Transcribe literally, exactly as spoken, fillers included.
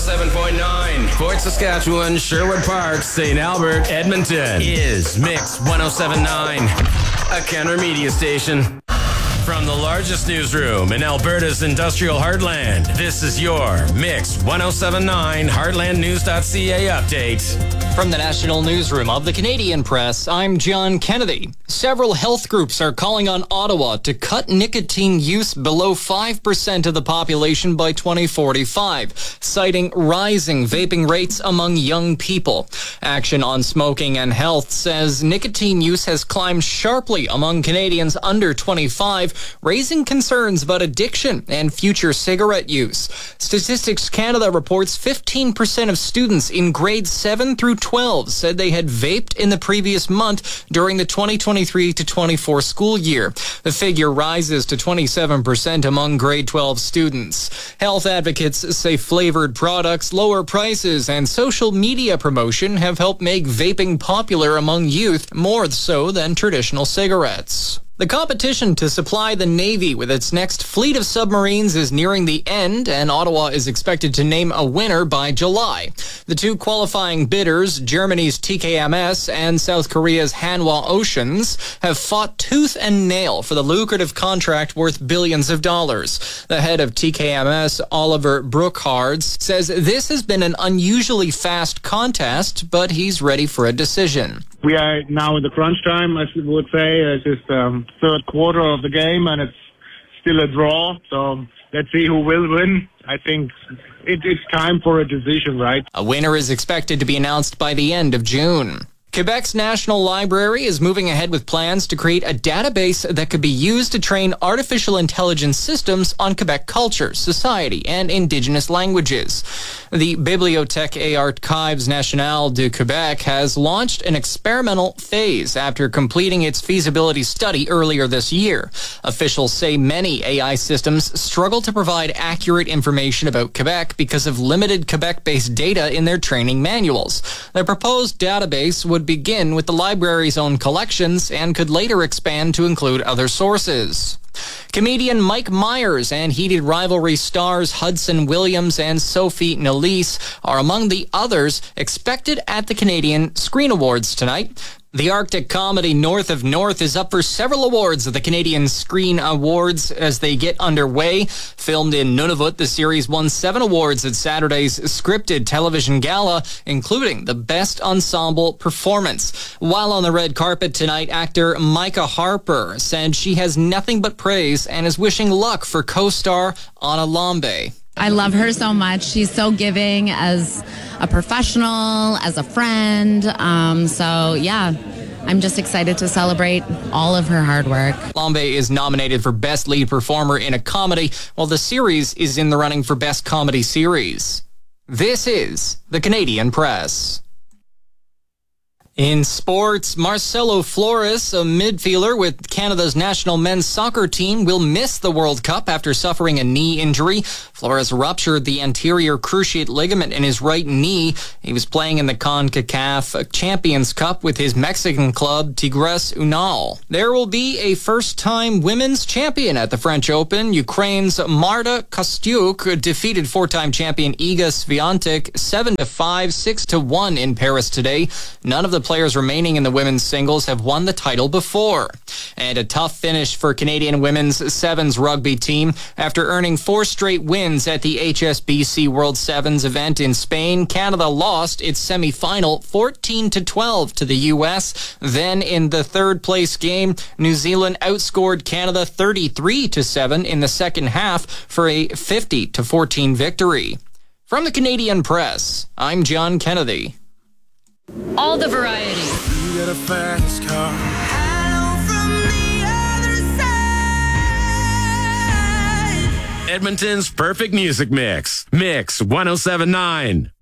seven point nine. Fort Saskatchewan, Sherwood Park, Saint Albert, Edmonton is Mix one oh seven point nine, a Kenner media station. From the largest newsroom in Alberta's industrial heartland, this is your Mix one oh seven point nine heartland news dot c a update. From the national newsroom of the Canadian Press, I'm John Kennedy. Several health groups are calling on Ottawa to cut nicotine use below five percent of the population by twenty forty-five, citing rising vaping rates among young people. Action on Smoking and Health says nicotine use has climbed sharply among Canadians under twenty-five, raising concerns about addiction and future cigarette use. Statistics Canada reports fifteen percent of students in grades seven through twelve said they had vaped in the previous month during the twenty twenty-three to twenty-four school year. The figure rises to twenty-seven percent among grade twelve students. Health advocates say flavored products, lower prices, and social media promotion have helped make vaping popular among youth more so than traditional cigarettes. The competition to supply the Navy with its next fleet of submarines is nearing the end, and Ottawa is expected to name a winner by July. The two qualifying bidders, Germany's T K M S and South Korea's Hanwha Oceans, have fought tooth and nail for the lucrative contract worth billions of dollars. The head of T K M S, Oliver Brookhards, says this has been an unusually fast contest, but he's ready for a decision. We are now in the crunch time, I would say. It's just um, third quarter of the game, and it's still a draw. So let's see who will win. I think it, it's time for a decision, right? A winner is expected to be announced by the end of June. Quebec's National Library is moving ahead with plans to create a database that could be used to train artificial intelligence systems on Quebec culture, society, and Indigenous languages. The Bibliothèque et Archives Nationales de Quebec has launched an experimental phase after completing its feasibility study earlier this year. Officials say many A I systems struggle to provide accurate information about Quebec because of limited Quebec-based data in their training manuals. The proposed database would begin with the library's own collections and could later expand to include other sources. Comedian Mike Myers and heated rivalry stars Hudson Williams and Sophie Nélisse are among the others expected at the Canadian Screen Awards tonight. The Arctic comedy North of North is up for several awards at the Canadian Screen Awards as they get underway. Filmed in Nunavut, the series won seven awards at Saturday's scripted television gala, including the Best Ensemble Performance. While on the red carpet tonight, actor Micah Harper said she has nothing but praise and is wishing luck for co-star Anna Lambe. I love her so much. She's so giving as a professional, as a friend. Um, so, yeah, I'm just excited to celebrate all of her hard work. Lambe is nominated for Best Lead Performer in a Comedy, while the series is in the running for Best Comedy Series. This is the Canadian Press. In sports, Marcelo Flores, a midfielder with Canada's national men's soccer team, will miss the World Cup after suffering a knee injury. Flores ruptured the anterior cruciate ligament in his right knee. He was playing in the CONCACAF Champions Cup with his Mexican club, Tigres Unal. There will be a first-time women's champion at the French Open. Ukraine's Marta Kostyuk defeated four-time champion Iga Swiatek seven to five, six to one in Paris today. None of the players remaining in the women's singles have won the title before. And a tough finish for Canadian women's Sevens rugby team. After earning four straight wins at the H S B C World Sevens event in Spain, Canada lost its semi-final fourteen to twelve to the U S. Then in the third place game, New Zealand outscored Canada thirty-three to seven in the second half for a fifty to fourteen victory. From the Canadian Press, I'm John Kennedy. All the variety. You got a fast car. Hello from the other side. Edmonton's perfect music mix. Mix one oh seven point nine.